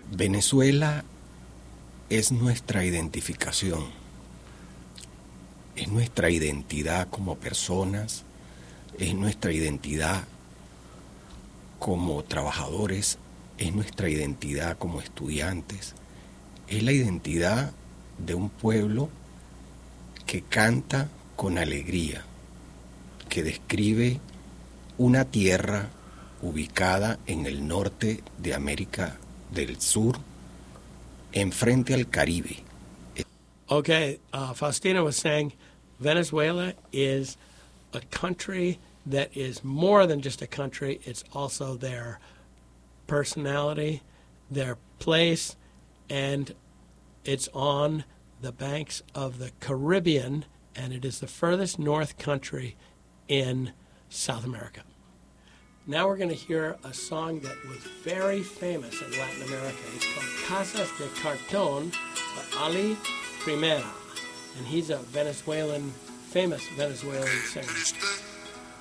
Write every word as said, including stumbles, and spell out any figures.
Venezuela es nuestra identificación, es nuestra identidad como personas, es nuestra identidad como trabajadores, es nuestra identidad como estudiantes, es la identidad de un pueblo que canta con alegría, que describe una tierra ubicada en el norte de América del Sur, enfrente al Caribe. Okay, uh, Faustino was saying Venezuela is a country that is more than just a country. It's also their personality, their place, and it's on the banks of the Caribbean, and it is the furthest north country in South America. Now we're going to hear a song that was very famous in Latin America. It's called Casas de Cartón by Ali Primera, and he's a Venezuelan, famous Venezuelan singer.